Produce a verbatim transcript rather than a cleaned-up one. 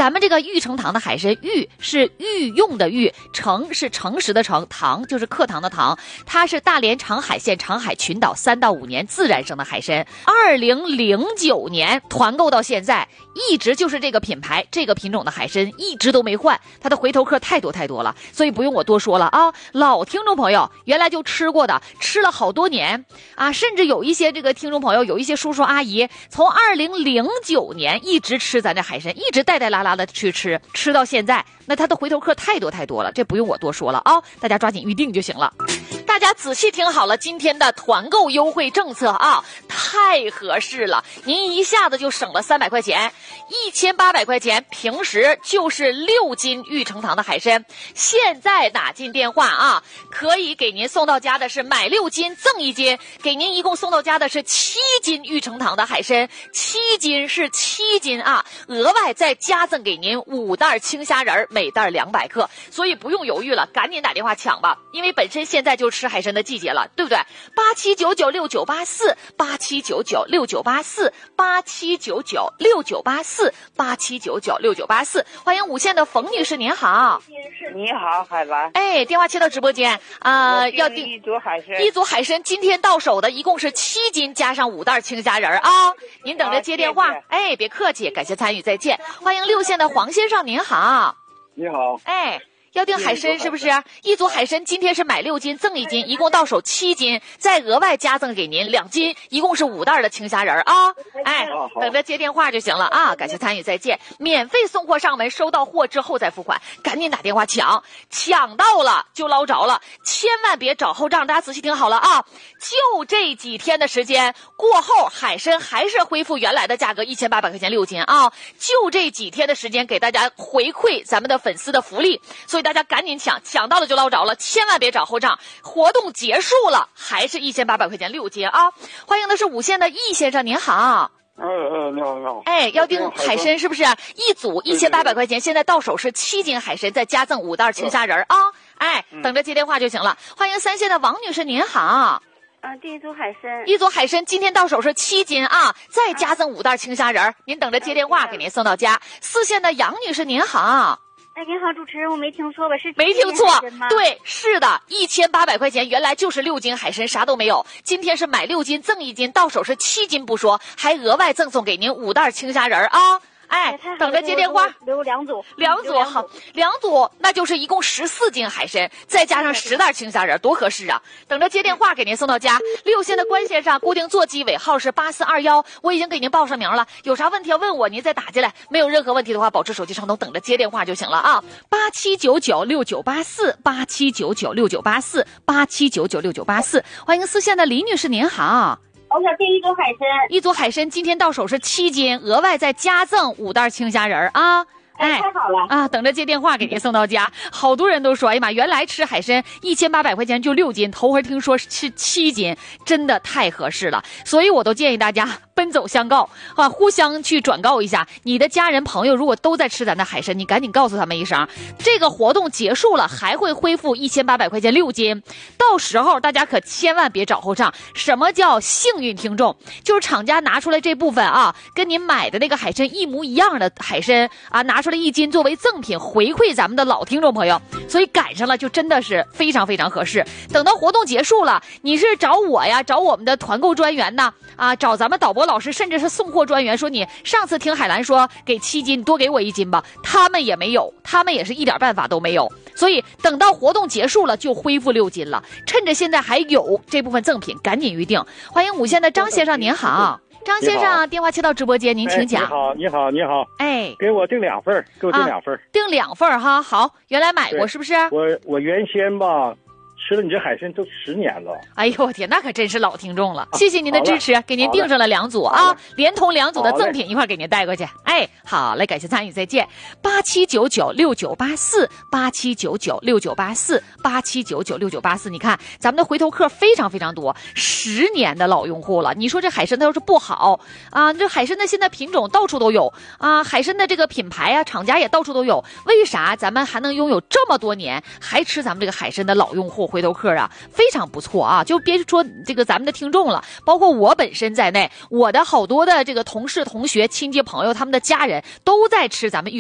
咱们这个玉成堂的海参，玉是御用的玉，诚是诚实的诚，堂就是课堂的堂，它是大连长海县长海群岛三到五年自然生的海参，二零零九年团购到现在，一直就是这个品牌这个品种的海参一直都没换，它的回头客太多太多了，所以不用我多说了啊。老听众朋友原来就吃过的，吃了好多年啊，甚至有一些这个听众朋友，有一些叔叔阿姨从二零零九年一直吃咱这海参，一直带带拉拉的去吃，吃到现在，那它的回头客太多太多了，这不用我多说了啊，大家抓紧预定就行了。大家仔细听好了，今天的团购优惠政策啊，太合适了，您一下子就省了三百块钱，一千八百块钱，平时就是六斤玉成堂的海参，现在打进电话啊，可以给您送到家的是买六斤赠一斤，给您一共送到家的是七斤玉成堂的海参，七斤是七斤啊，额外再加赠给您五袋青虾仁，每袋两百克，所以不用犹豫了，赶紧打电话抢吧，因为本身现在就是吃海参的季节了，对不对？八七九九六九八四，八七九九六九八四，八七九九六九八四，八七九九六九八四。欢迎五线的冯女士，您好。 你好，海兰。 哎，电话切到直播间啊、呃，要订一组海参。 一组海参今天到手的一共是七斤，加上五袋青虾仁啊。您等着接电话。啊、谢谢哎，别客气，感谢参与，再见。欢迎六线的黄先生，您好。 你好。 哎。要订海参是不是？一组海参今天是买六斤赠一斤，一共到手七斤，再额外加赠给您两斤，一共是五袋的青虾仁啊！哎，等着接电话就行了啊！感谢参与，再见。免费送货上门，收到货之后再付款，赶紧打电话抢，抢到了就捞着了，千万别找后账。大家仔细听好了啊！就这几天的时间过后，海参还是恢复原来的价格，一千八百块钱六斤啊！就这几天的时间，给大家回馈咱们的粉丝的福利，所以大家赶紧抢，抢到了就捞着了，千万别找后账。活动结束了，还是一千八百块钱六斤啊！欢迎的是五线的易先生，您好。 哎哎，你好你好。 哎，要订海参是不是？一组一千八百块钱，现在到手是七斤海参，再加赠五袋青虾仁啊！哎，等着接电话就行了。欢迎三线的王女士，您好。 啊，第一组海参， 一组海参今天到手是七斤啊，再加赠五袋青虾仁，您等着接电话给您送到家。四线的杨女士，您好。 哎，您好，主持人，我没听错吧？是没听错，对，是的，一千八百块钱，原来就是六斤海参，啥都没有。今天是买六斤赠一斤，到手是七斤不说，还额外赠送给您五袋青虾仁啊！哎，等着接电话。 留两组， 两组好，两组那就是一共十四斤海参，再加上十袋青虾仁，多合适啊！等着接电话给您送到家。六线的关先生，固定座机尾号是八四二幺，我已经给您报上名了，有啥问题要问我，您再打进来。没有任何问题的话，保持手机畅通，等着接电话就行了啊！八七九九六九八四，八七九九六九八四，八七九九六九八四。欢迎四线的李女士，您好。 我想订一组海参， 一组海参今天到手是七斤，额外再加赠五袋青虾仁啊！ 哎，太好了啊！等着接电话给您送到家。好多人都说，哎呀妈，原来吃海参一千八百块钱就六斤，头回听说是七斤，真的太合适了。所以我都建议大家奔走相告啊，互相去转告一下。你的家人朋友如果都在吃咱的海参，你赶紧告诉他们一声，这个活动结束了，还会恢复一千八百块钱六斤。到时候大家可千万别找后账。什么叫幸运听众？就是厂家拿出来这部分啊，跟您买的那个海参一模一样的海参啊，拿出来一斤作为赠品回馈咱们的老听众朋友，所以赶上了就真的是非常非常合适。等到活动结束了，你是找我呀，找我们的团购专员呢，啊，找咱们导播老师，甚至是送货专员，说你上次听海兰说给七斤，你多给我一斤吧，他们也没有，他们也是一点办法都没有。所以等到活动结束了就恢复六斤了，趁着现在还有这部分赠品，赶紧预定。欢迎五线的张先生，您好。张先生，电话切到直播间，您请讲。 哎、你好，你好，你好。 哎， 给我订两份，给我订两份、啊。 订两份哈，好，原来买过是不是？ 我我原先吧吃了你这海参都十年了。 哎呦我天，那可真是老听众了，谢谢您的支持，给您订上了两组啊，连同两组的赠品一块给您带过去。哎，好嘞，感谢参与，再见。八七九九六九八四，八七九九六九八四，八七九九六九八四。你看咱们的回头客非常非常多，十年的老用户了。你说这海参它要是不好啊，这海参的现在品种到处都有啊，海参的这个品牌啊，厂家也到处都有。为啥咱们还能拥有这么多年还吃咱们这个海参的老用户回头客啊？非常不错啊，就别说这个咱们的听众了，包括我本身在内，我的好多的这个同事、同学、亲戚、朋友，他们的家人都在吃咱们玉